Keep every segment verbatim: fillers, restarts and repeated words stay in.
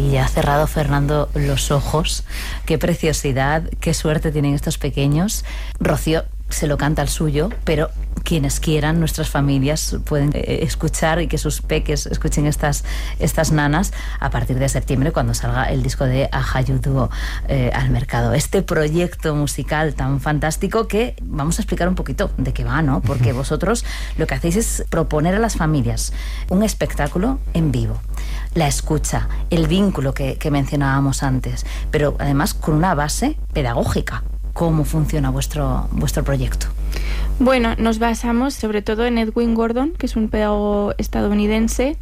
Y ya ha cerrado Fernando los ojos. Qué preciosidad, qué suerte tienen estos pequeños. Rocío se lo canta al suyo, pero quienes quieran, nuestras familias, pueden eh, escuchar y que sus peques escuchen estas, estas nanas a partir de septiembre, cuando salga el disco de Ajayu Duo eh, al mercado. Este proyecto musical tan fantástico que vamos a explicar un poquito de qué va, ¿no? Porque vosotros lo que hacéis es proponer a las familias un espectáculo en vivo, la escucha, el vínculo que, que mencionábamos antes, pero además con una base pedagógica. ¿Cómo funciona vuestro, vuestro proyecto? Bueno, nos basamos sobre todo en Edwin Gordon, que es un pedagogo estadounidense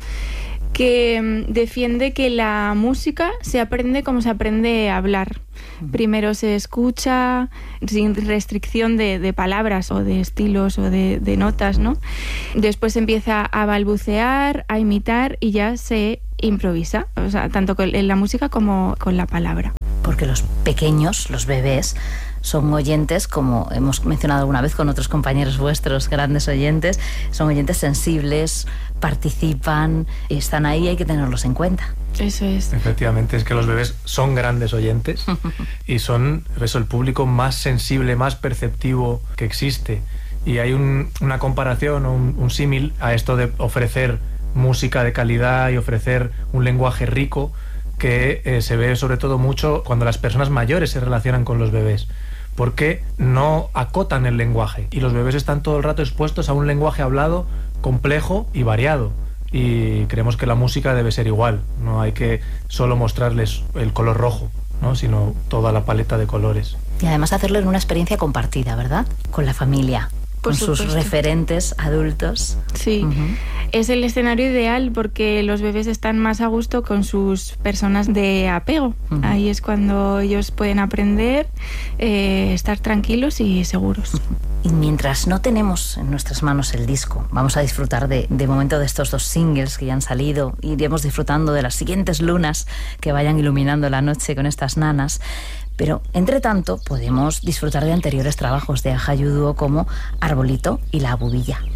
que defiende que la música se aprende como se aprende a hablar. Primero se escucha sin restricción de, de palabras o de estilos o de, de notas, ¿no? Después se empieza a balbucear, a imitar y ya se improvisa, o sea, tanto en la música como con la palabra. Porque los pequeños, los bebés, son oyentes, como hemos mencionado alguna vez con otros compañeros vuestros, grandes oyentes, son oyentes sensibles, participan, están ahí, hay que tenerlos en cuenta. Eso es. Efectivamente, es que los bebés son grandes oyentes y son eso, el público más sensible, más perceptivo que existe. Y hay un, una comparación o un, un símil a esto de ofrecer música de calidad y ofrecer un lenguaje rico que eh, se ve sobre todo mucho cuando las personas mayores se relacionan con los bebés, porque no acotan el lenguaje y los bebés están todo el rato expuestos a un lenguaje hablado complejo y variado, y creemos que la música debe ser igual, no hay que solo mostrarles el color rojo, ¿no? Sino toda la paleta de colores. Y además hacerlo en una experiencia compartida, ¿verdad? Con la familia, Por con supuesto. sus referentes adultos. Sí, uh-huh. Es el escenario ideal porque los bebés están más a gusto con sus personas de apego. Uh-huh. Ahí es cuando ellos pueden aprender, eh, estar tranquilos y seguros. Uh-huh. Y mientras no tenemos en nuestras manos el disco, vamos a disfrutar de, de momento de estos dos singles que ya han salido. Iremos disfrutando de las siguientes lunas que vayan iluminando la noche con estas nanas. Pero, entre tanto, podemos disfrutar de anteriores trabajos de Ajayu Duo como Arbolito y La Bubilla.